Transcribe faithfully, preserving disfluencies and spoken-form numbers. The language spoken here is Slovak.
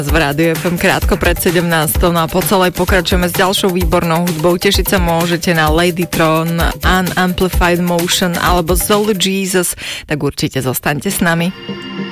V Rádiu ef em krátko pred sedemnástou. No a po celej pokračujeme s ďalšou výbornou hudbou. Tešiť sa môžete na Ladytron, Unamplified Motion alebo Soul Jesus. Tak určite zostaňte s nami.